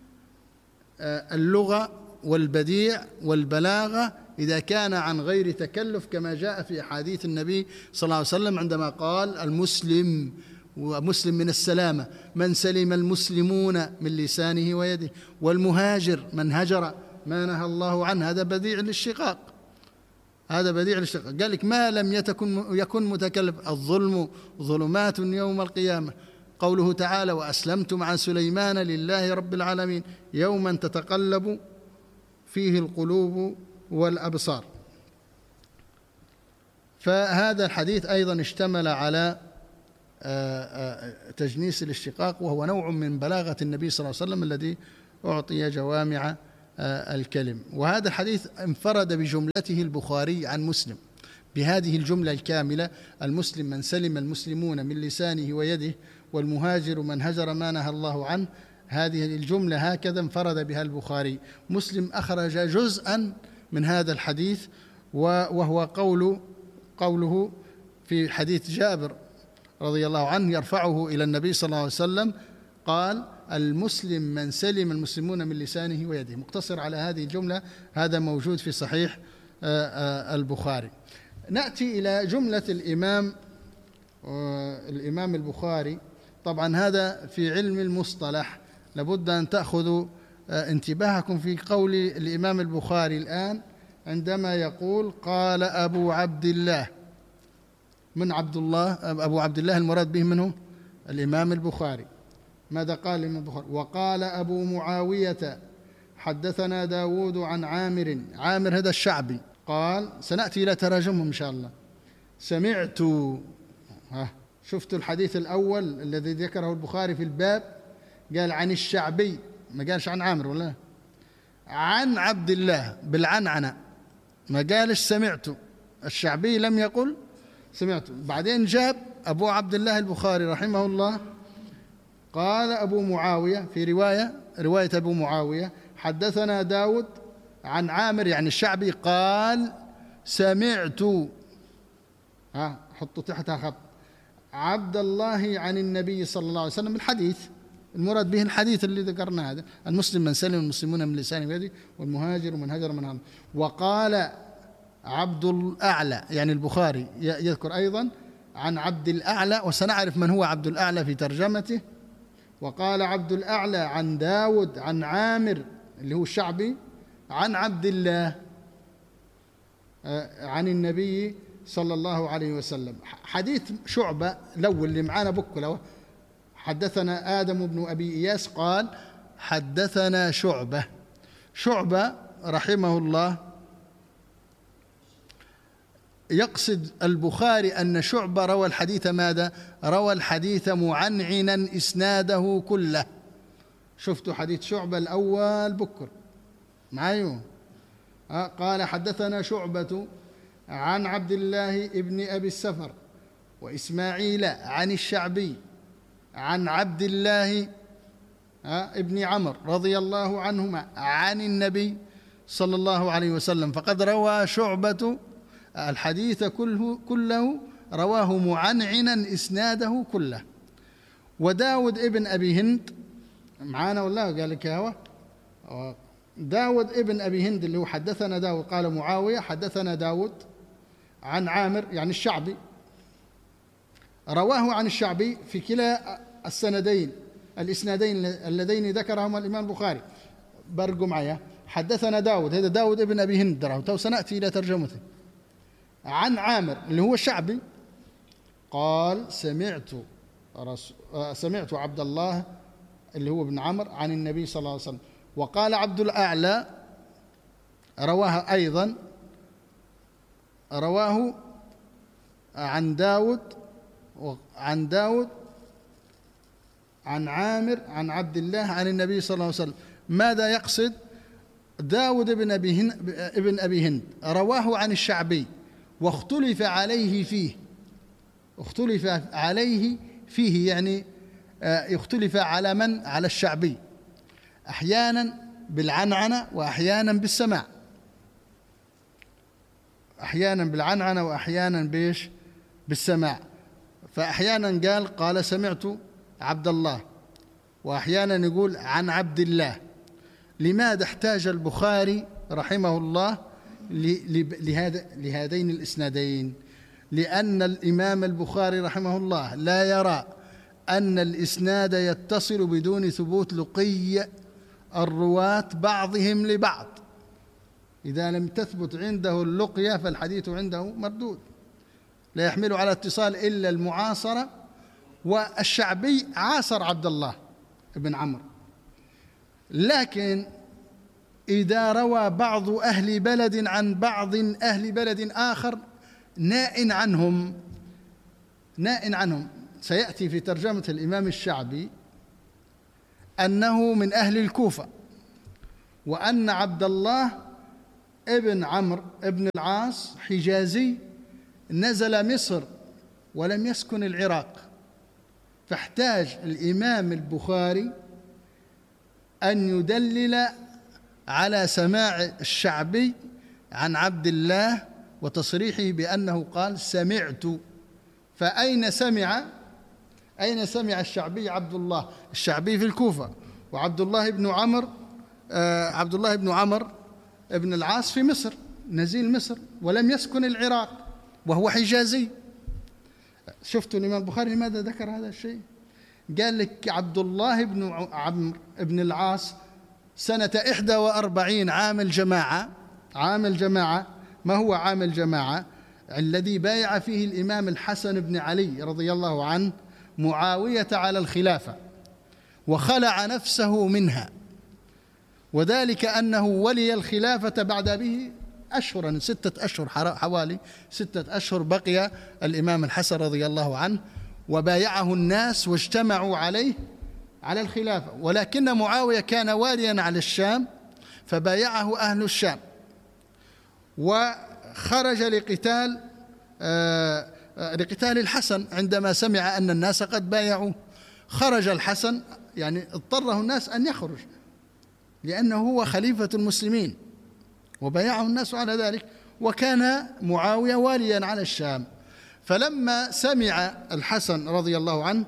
اللغة والبديع والبلاغة إذا كان عن غير تكلف، كما جاء في أحاديث النبي صلى الله عليه وسلم عندما قال: المسلم، ومسلم من السلامة، من سلم المسلمون من لسانه ويده، والمهاجر من هجر ما نهى الله عنه. هذا بديع الاشتقاق، هذا بديع الاشتقاق. قال لك: ما لم يكن متكلف. الظلم ظلمات يوم القيامة. قوله تعالى: وأسلمت مع سليمان لله رب العالمين يوما تتقلب فيه القلوب والأبصار. فهذا الحديث أيضا اشتمل على تجنيس الاشتقاق، وهو نوع من بلاغة النبي صلى الله عليه وسلم الذي أعطي جوامع الكلم. وهذا الحديث انفرد بجملته البخاري عن مسلم بهذه الجملة الكاملة: المسلم من سلم المسلمون من لسانه ويده، والمهاجر من هجر ما نهى الله عنه. هذه الجملة هكذا انفرد بها البخاري. مسلم أخرج جزءا من هذا الحديث، وهو قوله في حديث جابر رضي الله عنه يرفعه إلى النبي صلى الله عليه وسلم، قال: المسلم من سلم المسلمون من لسانه ويده. مقتصر على هذه الجملة، هذا موجود في صحيح البخاري. نأتي إلى جملة الإمام البخاري. طبعا هذا في علم المصطلح لابد أن تأخذوا انتباهكم في قول الإمام البخاري الآن عندما يقول: قال أبو عبد الله. من عبد الله؟ أبو عبد الله المراد به منه الإمام البخاري. ماذا قال الإمام البخاري؟ وقال أبو معاوية حدثنا داود عن عامر هذا الشعبي، قال، سنأتي إلى تراجمهم إن شاء الله. سمعت، شفتوا الحديث الأول الذي ذكره البخاري في الباب قال عن الشعبي، ما قالش عن عامر ولا عن عبد الله بالعنعنة، ما قالش سمعت. الشعبي لم يقل سمعت. بعدين جاب أبو عبد الله البخاري رحمه الله قال أبو معاوية في رواية أبو معاوية حدثنا داود عن عامر يعني الشعبي قال سمعت، حطوا تحتها خط، عبد الله عن النبي صلى الله عليه وسلم. الحديث المراد به الحديث اللي ذكرنا هذا: المسلم من سلم المسلمون من لسانه ويده، والمهاجر من هجر من هم. وقال عبد الأعلى يعني البخاري يذكر أيضا عن عبد الأعلى، وسنعرف من هو عبد الأعلى في ترجمته. وقال عبد الأعلى عن داود عن عامر اللي هو الشعبي عن عبد الله عن النبي صلى الله عليه وسلم. حديث شعبة لو اللي معانا بكله: حدثنا آدم بن أبي إياس قال حدثنا شعبة رحمه الله يقصد البخاري أن شعبة روى الحديث ماذا؟ روى الحديث معنعنا إسناده كله. شفتوا حديث شعبة الأول بكر معايا؟ قال حدثنا شعبة عن عبد الله ابن أبي السفر وإسماعيل عن الشعبي عن عبد الله ابن عمر رضي الله عنهما عن النبي صلى الله عليه وسلم. فقد روى شعبة الحديث كله رواه معنعنا إسناده كله. وداود ابن أبي هند معانا ولا قال لك هو داود ابن أبي هند اللي هو حدثنا داود قال معاوية حدثنا داود عن عامر يعني الشعبي، رواه عن الشعبي في كلا الإسنادين اللذين ذكرهما الإمام البخاري. برقوا معي حدثنا داود، هذا داود ابن أبي هند سنأتي إلى ترجمته. عن عامر اللي هو الشعبي قال سمعت عبد الله اللي هو ابن عمر عن النبي صلى الله عليه وسلم. وقال عبد الأعلى رواها أيضا، رواه عن داود عن عامر عن عبد الله عن النبي صلى الله عليه وسلم. ماذا يقصد؟ داود ابن أبي هند رواه عن الشعبي واختلف عليه فيه يعني يختلف على من؟ على الشعبي، أحيانا بالعنعنة وأحيانا بالسماع، أحيانا بالعنعنة وأحيانا بالسماع. فأحيانا قال سمعت عبد الله، وأحيانا يقول عن عبد الله. لماذا احتاج البخاري رحمه الله لهذين الإسنادين؟ لأن الإمام البخاري رحمه الله لا يرى أن الإسناد يتصل بدون ثبوت لقي الرواة بعضهم لبعض. إذا لم تثبت عنده اللقية فالحديث عنده مردود، لا يحمل على اتصال إلا المعاصرة والشعبي عاصر عبد الله بن عمرو، لكن إذا روى بعض أهل بلد عن بعض أهل بلد آخر نائٍ عنهم، سيأتي في ترجمة الإمام الشعبي أنه من أهل الكوفة، وأن عبد الله ابن عمرو ابن العاص حجازي نزل مصر ولم يسكن العراق، فاحتاج الإمام البخاري أن يدلل على سماع الشعبي عن عبد الله وتصريحه بأنه قال سمعت. فأين سمع الشعبي؟ عبد الله الشعبي في الكوفة، وعبد الله بن عمرو ابن العاص في مصر، نزيل مصر، ولم يسكن العراق وهو حجازي. شفتوا الإمام البخاري لماذا ذكر هذا الشيء؟ قال لك عبد الله بن عمرو بن العاص سنة 41 عام الجماعة. ما هو عام الجماعة؟ الذي بايع فيه الإمام الحسن بن علي رضي الله عنه معاوية على الخلافة، وخلع نفسه منها، وذلك أنه ولي الخلافة بعد به أشهرا 6 أشهر، حوالي 6 أشهر بقي الإمام الحسن رضي الله عنه، وبايعه الناس واجتمعوا عليه على الخلافة، ولكن معاوية كان واليا على الشام فبايعه أهل الشام، وخرج لقتال الحسن عندما سمع أن الناس قد بايعوه. خرج الحسن، يعني اضطره الناس أن يخرج لأنه هو خليفة المسلمين، وبايعه الناس على ذلك، وكان معاوية واليا على الشام. فلما سمع الحسن رضي الله عنه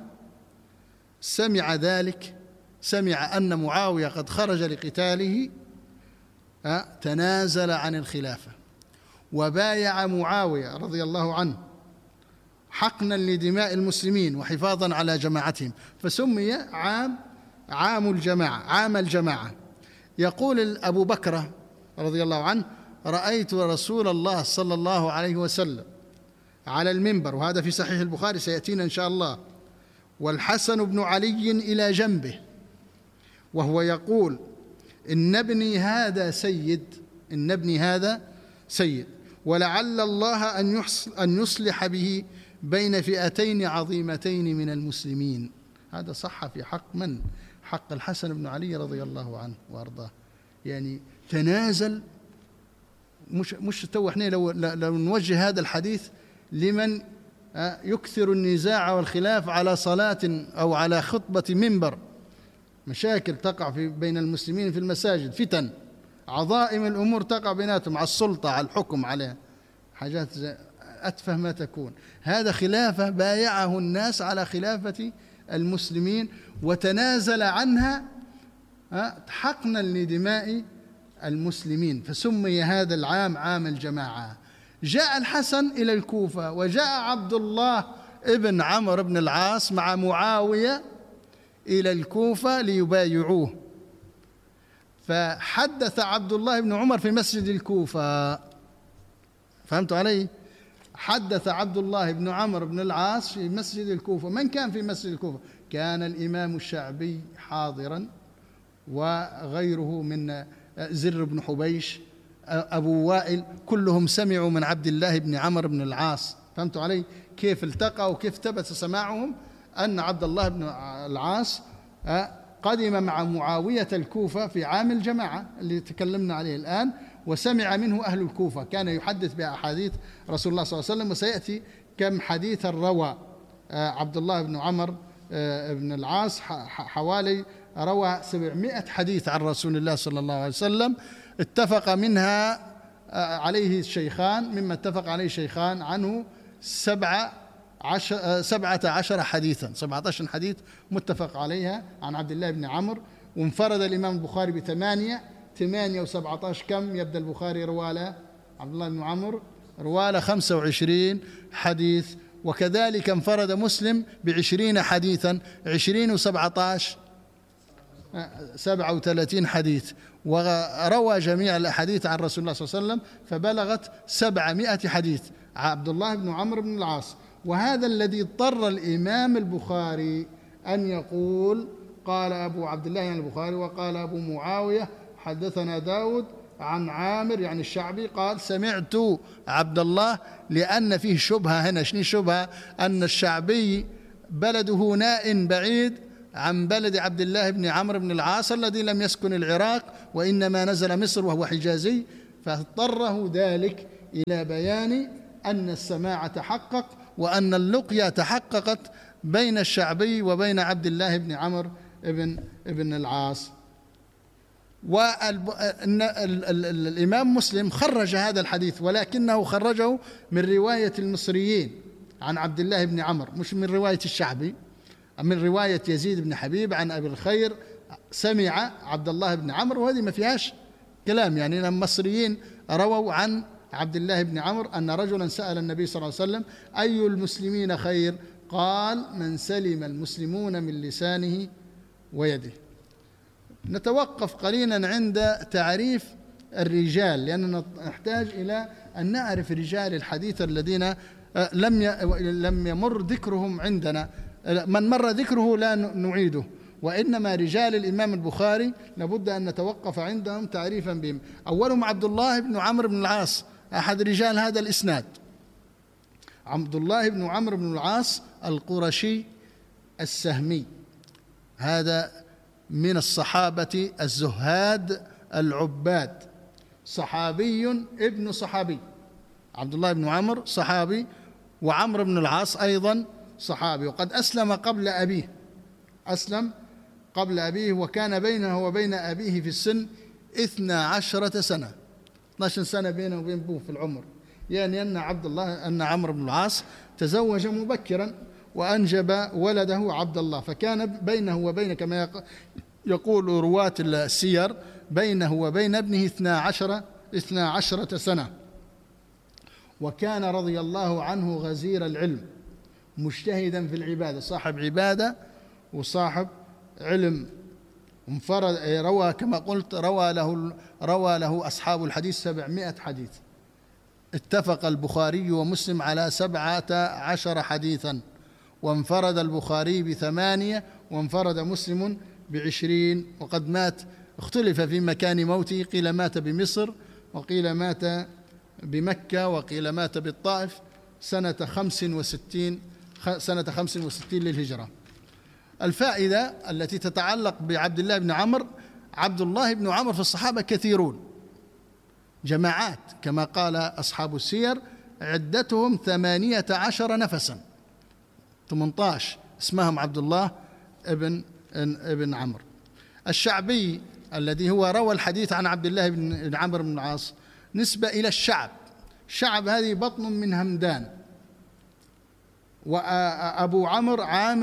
سمع أن معاوية قد خرج لقتاله، تنازل عن الخلافة وبايع معاوية رضي الله عنه حقنا لدماء المسلمين وحفاظا على جماعتهم، فسمي عام الجماعة. يقول أبو بكر رضي الله عنه: رأيت رسول الله صلى الله عليه وسلم على المنبر، وهذا في صحيح البخاري سيأتينا إن شاء الله، والحسن بن علي إلى جنبه، وهو يقول: إن ابني هذا سيد، ولعل الله أن يصلح به بين فئتين عظيمتين من المسلمين. هذا صح في حق من؟ حق الحسن بن علي رضي الله عنه وأرضاه. يعني تنازل، مش تو احنا لو نوجه هذا الحديث لمن يكثر النزاع والخلاف على صلاة أو على خطبة منبر، مشاكل تقع بين المسلمين في المساجد، فتن، عظائم الأمور تقع بيناتهم، على السلطة، على الحكم، عليها حاجات أتفه ما تكون. هذا خلافة بايعه الناس على خلافة المسلمين وتنازل عنها حقنا لدماء المسلمين، فسمي هذا العام عام الجماعة. جاء الحسن إلى الكوفة، وجاء عبد الله ابن عمرو بن العاص مع معاوية إلى الكوفة ليبايعوه، فحدث عبد الله بن عمر في مسجد الكوفة. فهمتوا علي؟ حدث عبد الله بن عمرو بن العاص في مسجد الكوفة. من كان في مسجد الكوفة؟ كان الإمام الشعبي حاضرا، وغيره من زر بن حبيش، أبو وائل، كلهم سمعوا من عبد الله بن عمرو بن العاص. فهمتوا علي كيف التقوا وكيف ثبت سماعهم؟ أن عبد الله بن العاص قدم مع معاوية الكوفة في عام الجماعة اللي تكلمنا عليه الآن، وسمع منه أهل الكوفة، كان يحدث بأحاديث رسول الله صلى الله عليه وسلم. وسيأتي كم حديثا روى عبد الله بن عمرو بن العاص، حوالي روى 700 حديث عن رسول الله صلى الله عليه وسلم، اتفق منها عليه الشيخان، مما اتفق عليه الشيخان عنه 17 حديثا، 17 حديث متفق عليها عن عبد الله بن عمرو. وانفرد الإمام البخاري ب8 و17، كم يبدأ البخاري رواله عبد الله بن عمرو؟ رواله 25 حديث. وكذلك انفرد مسلم ب20 حديثا، 20 و17 37 حديث، وروى جميع الأحاديث عن رسول الله صلى الله عليه وسلم فبلغت 700 حديث عبد الله بن عمرو بن العاص. وهذا الذي اضطر الإمام البخاري أن يقول قال أبو عبد الله يعني البخاري وقال أبو معاوية حدثنا داود عن عامر يعني الشعبي قال سمعت عبد الله، لأن فيه شبهة هنا. شنو شبهة؟ أن الشعبي بلده ناء بعيد عن بلد عبد الله بن عمرو بن العاص الذي لم يسكن العراق وإنما نزل مصر وهو حجازي، فاضطره ذلك إلى بيان أن السماع تحقق وأن اللقيا تحققت بين الشعبي وبين عبد الله بن عمرو بن العاص. والإمام مسلم خرج هذا الحديث، ولكنه خرجه من رواية المصريين عن عبد الله بن عمرو، مش من رواية الشعبي، من رواية يزيد بن حبيب عن أبي الخير سمع عبد الله بن عمرو، وهذه ما فيهاش كلام. يعني المصريين رووا عن عبد الله بن عمرو أن رجلا سأل النبي صلى الله عليه وسلم أي المسلمين خير؟ قال من سلم المسلمون من لسانه ويده. نتوقف قليلا عند تعريف الرجال، لأننا نحتاج إلى أن نعرف رجال الحديث الذين لم يمر ذكرهم عندنا. من مر ذكره لا نعيده، وإنما رجال الإمام البخاري لابد أن نتوقف عندهم تعريفا بهم. أولهم عبد الله بن عمرو بن العاص أحد رجال هذا الإسناد. عبد الله بن عمرو بن العاص القرشي السهمي، هذا من الصحابة الزهاد العباد، صحابي ابن صحابي. عبد الله بن عمرو صحابي، وعمرو بن العاص أيضا صحابي، وقد أسلم قبل أبيه، أسلم قبل أبيه، وكان بينه وبين أبيه في السن 12 سنة، 12 سنة بينه وبين أبوه في العمر. يعني أن عمرو بن العاص تزوج مبكرا وأنجب ولده عبد الله، فكان بينه وبين كما يقول رواة السير بينه وبين ابنه 12 سنة. وكان رضي الله عنه غزير العلم مجتهدا في العبادة، صاحب عبادة وصاحب علم. انفرد روى كما قلت روى له أصحاب الحديث 700 حديث. اتفق البخاري ومسلم على 17 حديثا، وانفرد البخاري ب8 وانفرد مسلم ب20. وقد مات، اختلف في مكان موته، قيل مات بمصر وقيل مات بمكة وقيل مات بالطائف سنة 65 للهجرة. الفائدة التي تتعلق بعبد الله بن عمرو: عبد الله بن عمرو في الصحابة كثيرون، جماعات، كما قال أصحاب السير عدتهم 18 نفسا، 18 اسمهم عبد الله ابن عمرو. الشعبي الذي هو روى الحديث عن عبد الله بن عمرو بن العاص نسبة إلى الشعب. الشعب هذه بطن من همدان، وأبو عمرو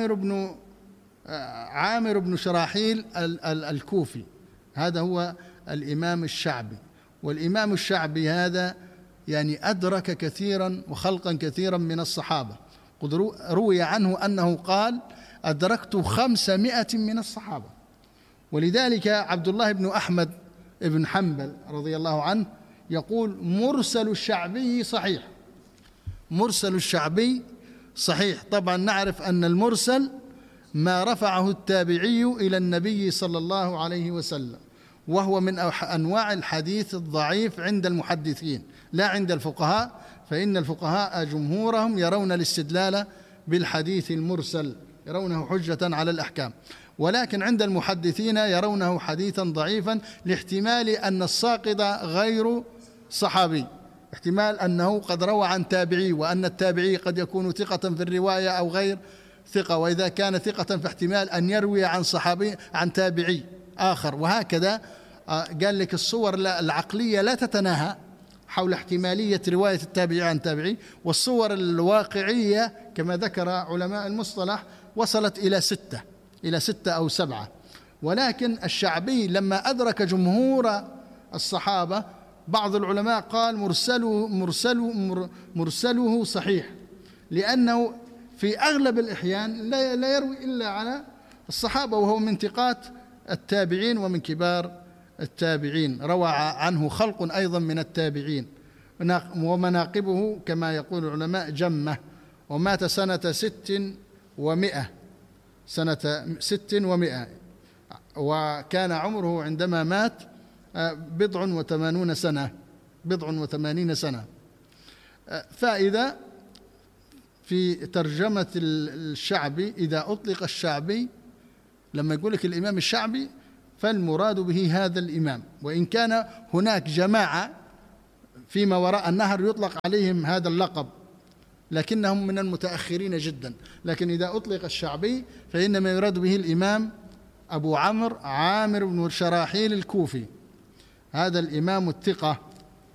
عامر بن شراحيل الكوفي، هذا هو الإمام الشعبي. والإمام الشعبي هذا يعني أدرك كثيرا وخلقا كثيرا من الصحابة. قد روي عنه أنه قال: أدركت 500 من الصحابة. ولذلك عبد الله بن أحمد بن حنبل رضي الله عنه يقول: مرسل الشعبي صحيح. مرسل الشعبي صحيح. طبعا نعرف أن المرسل ما رفعه التابعي إلى النبي صلى الله عليه وسلم، وهو من أنواع الحديث الضعيف عند المحدثين لا عند الفقهاء، فإن الفقهاء جمهورهم يرون الاستدلال بالحديث المرسل، يرونه حجة على الأحكام، ولكن عند المحدثين يرونه حديثا ضعيفا لاحتمال أن الساقط غير صحابي، احتمال أنه قد روى عن تابعي، وأن التابعي قد يكون ثقة في الرواية أو غير ثقة، وإذا كان ثقة فاحتمال أن يروي عن صحابي عن تابعي آخر، وهكذا. قال لك الصور العقلية لا تتناهى حول احتمالية رواية التابعي عن تابعي، والصور الواقعية كما ذكر علماء المصطلح وصلت إلى 6 أو 7. ولكن الشعبي لما أدرك جمهور الصحابة، بعض العلماء قال مرسله صحيح، لأنه في أغلب الأحيان لا يروي إلا على الصحابة، وهو من ثقات التابعين ومن كبار التابعين، روى عنه خلق أيضا من التابعين، ومناقبه كما يقول العلماء جمة، ومات سنة 600 وكان عمره عندما مات 87 سنة. فإذا في ترجمة الشعبي إذا أطلق الشعبي، لما يقول لك الإمام الشعبي فالمراد به هذا الإمام، وإن كان هناك جماعة فيما وراء النهر يطلق عليهم هذا اللقب لكنهم من المتأخرين جدا، لكن إذا أطلق الشعبي فإنما يراد به الإمام أبو عمرو عامر بن شراحيل الكوفي، هذا الإمام الثقة